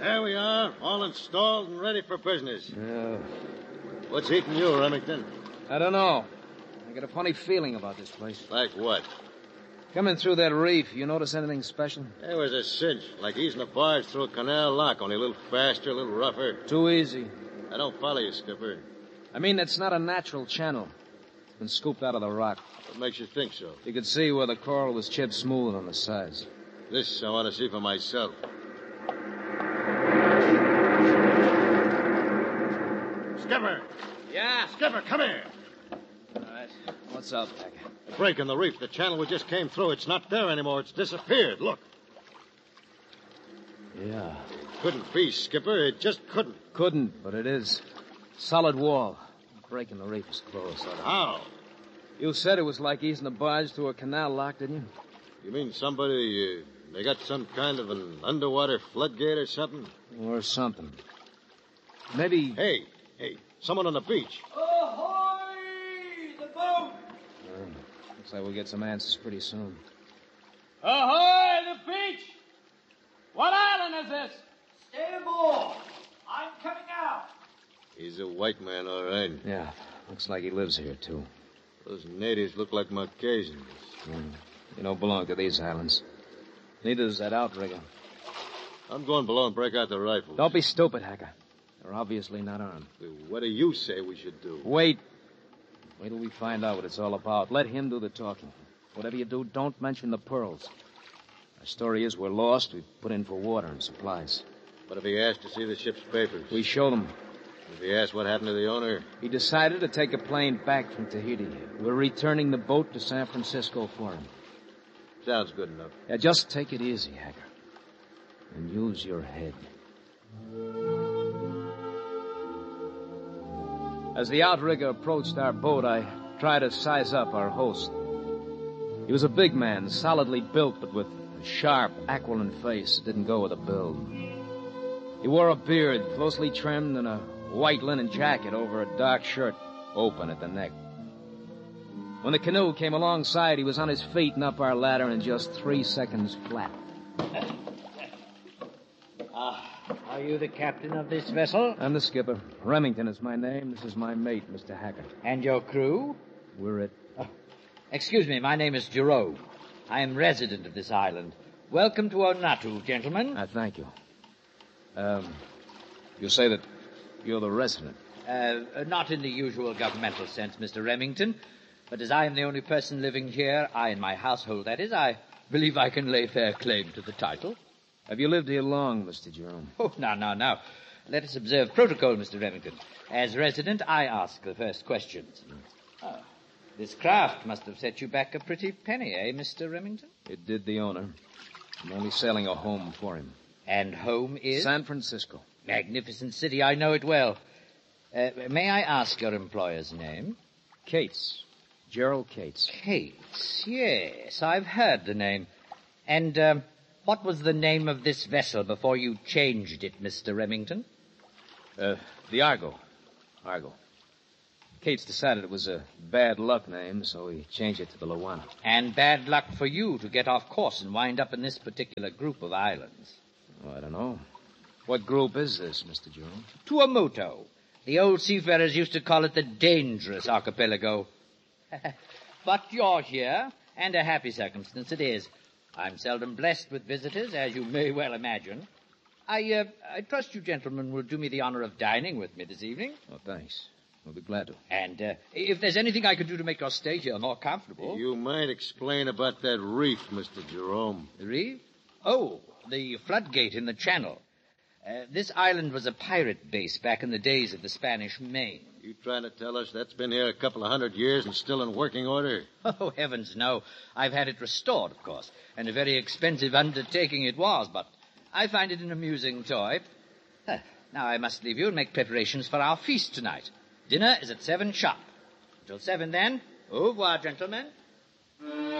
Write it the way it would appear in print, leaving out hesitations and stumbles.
There we are, all installed and ready for business. Yeah. What's eating you, Remington? I don't know. I got a funny feeling about this place. Like what? Coming through that reef, you notice anything special? There was a cinch, like easing a barge through a canal lock, only a little faster, a little rougher. Too easy. I don't follow you, Skipper. I mean, it's not a natural channel. It's been scooped out of the rock. What makes you think so? You could see where the coral was chipped smooth on the sides. This I want to see for myself. Skipper! Yeah? Skipper, come here! All right. What's up, Hacker? A break in the reef. The channel we just came through. It's not there anymore. It's disappeared. Look. Yeah. Couldn't be, Skipper. It just couldn't. Couldn't, but it is. Solid wall. Break in the reef is closed. But how? You said it was like easing a barge through a canal lock, didn't you? You mean somebody, they got some kind of an underwater floodgate or something? Or something. Maybe... Hey, someone on the beach. Ahoy! The boat! Looks like we'll get some answers pretty soon. Ahoy! The beach! What island is this? Stay aboard. I'm coming out. He's a white man, all right. Yeah, looks like he lives here, too. Those natives look like Marquesans. You don't belong to these islands. Neither does that outrigger. I'm going below and break out the rifles. Don't be stupid, Hacker. They're obviously not armed. What do you say we should do? Wait. Wait till we find out what it's all about. Let him do the talking. Whatever you do, don't mention the pearls. Our story is we're lost. We've put in for water and supplies. What if he asked to see the ship's papers? We showed him. If he asked what happened to the owner? He decided to take a plane back from Tahiti. We're returning the boat to San Francisco for him. Sounds good enough. Yeah, just take it easy, Hacker. And use your head. As the outrigger approached our boat, I tried to size up our host. He was a big man, solidly built, but with a sharp, aquiline face that didn't go with a build. He wore a beard, closely trimmed, and a white linen jacket over a dark shirt, open at the neck. When the canoe came alongside, he was on his feet and up our ladder in just 3 seconds flat. Are you the captain of this vessel? I'm the skipper. Remington is my name. This is my mate, Mr. Hacker. And your crew? We're it. Excuse me, my name is Jerome. I am resident of this island. Welcome to Onatu, gentlemen. Thank you. You say that you're the resident? Not in the usual governmental sense, Mr. Remington. But as I am the only person living here, I and my household, that is, I believe I can lay fair claim to the title. Have you lived here long, Mr. Jerome? Oh, now. Let us observe protocol, Mr. Remington. As resident, I ask the first questions. This craft must have set you back a pretty penny, eh, Mr. Remington? It did the owner. I'm only sailing a home for him. And home is? San Francisco. Magnificent city, I know it well. May I ask your employer's name? Cates. Gerald Cates. Cates, yes, I've heard the name. And, what was the name of this vessel before you changed it, Mr. Remington? The Argo. Argo. Cates decided it was a bad luck name, so he changed it to the Luana. And bad luck for you to get off course and wind up in this particular group of islands. Oh, I don't know. What group is this, Mr. Jerome? Tuamotu. The old seafarers used to call it the dangerous archipelago. But you're here, and a happy circumstance it is. I'm seldom blessed with visitors, as you may well imagine. I trust you gentlemen will do me the honor of dining with me this evening. Oh, thanks. We'll be glad to. And if there's anything I can do to make your stay here more comfortable... You might explain about that reef, Mr. Jerome. The reef? Oh, the floodgate in the channel. This island was a pirate base back in the days of the Spanish Main. You trying to tell us that's been here a couple of 100 years and still in working order? Oh, heavens, no. I've had it restored, of course, and a very expensive undertaking it was, but I find it an amusing toy. Now I must leave you and make preparations for our feast tonight. Dinner is at 7 sharp. Until 7, then. Au revoir, gentlemen.